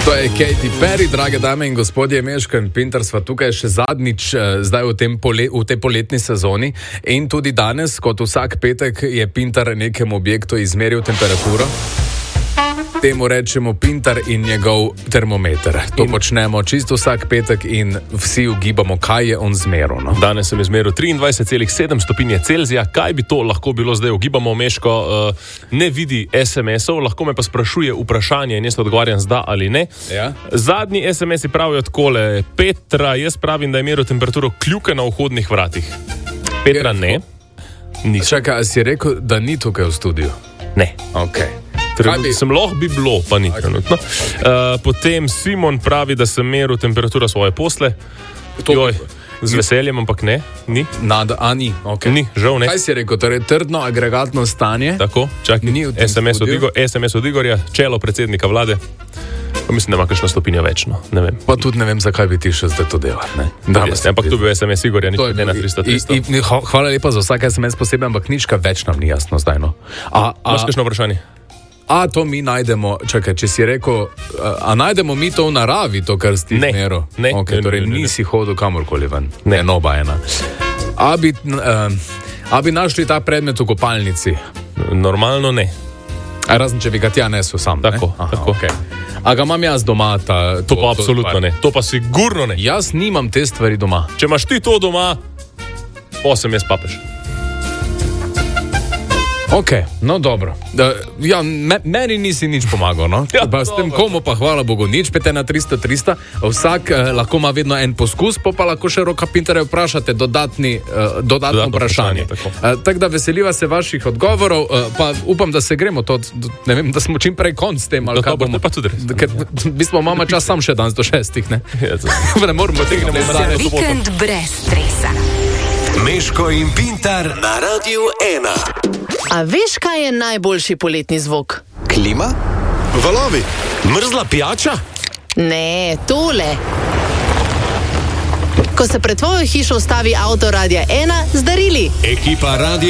To je Katy Perry, drage dame in gospodje, Meško in Pintar sva tukaj še zadnjič, zdaj v tej poletni sezoni. In tudi danes, kot vsak petek, je Pintar nekemu objektu izmeril temperaturo. Temu rečemo Pintar in njegov termometer. To počnemo čisto vsak petek in vsi ugibamo, kaj je on zmeril. No? Danes sem izmeril 23,7 stopinje Celzija. Kaj bi to lahko bilo zdaj? Ugibamo, Meško ne vidi SMS-ov, lahko me pa sprašuje vprašanje in jaz odgovarjam z da ali ne. Ja? Zadnji SMS-i pravijo takole: Petra, jaz pravim, da je meril temperaturo kljuke na vhodnih vratih. Petra, ne. Čakaj, a si rekel, da ni tukaj v studiu? Ne. Ok. Sem lahko bi bilo, pa ni trenutno. Potem Simon pravi, da sem meril temperaturo svoje posle. Joj, z veseljem, ampak ne, ni. Nada, a ni, ok. Ni, žal ne. Kaj si rekel, torej trdno agregatno stanje? Tako, čakaj, SMS od Igorja, čelo predsednika vlade. Pa mislim, da ima kakšno stopinjo večno, ne vem. Pa tudi ne vem, zakaj bi ti še zdaj to delal, ne? Ampak tu bi SMS Igorja, nič ne na 300. Hvala lepa za vsak SMS posebej, ampak nička več nam ni jasno zdaj, no. Imaš kakšno vprašanje? A to mi najdemo, čakaj, če si rekel, a najdemo mi to v naravi, to, kar si izmeril? Ne. Ok, torej nisi hodil kamorkoli ven. Ne. Noba ena. A bi našli ta predmet v kopalnici? Normalno ne. Razen, če bi ga tja nesel sam, tako, ne? tako. Okay. A ga imam jaz doma? To pa absolutno ne. To pa sigurno ne. Jaz nimam te stvari doma. Če imaš ti to doma, pa sem jaz papež. Ok, no dobro. Ja, meni nisi nič pomagal, no? Ja, s tem komu pa hvala Bogu nič, pete na 300. Vsak lahko ima vedno en poskus, pa lahko še Roka Pintarja vprašate dodatno vprašanje. Tako da veseliva se vaših odgovorov, pa upam, da se gremo to, ne vem, da smo čim prej konc s tem, ali kaj bomo. Pa tudi res. Ker v bistvu imamo čas sam še danes do 6, ne? Ne moramo tegnemo za vikend brez stresa. Meško in Pintar na Radiu 1. A veš, kaj je najboljši poletni zvok? Klima? Valovi? Mrzla pijača? Ne, tole. Ko se pred tvojo hišo ustavi avto Radia 1 z darili. Ekipa Radia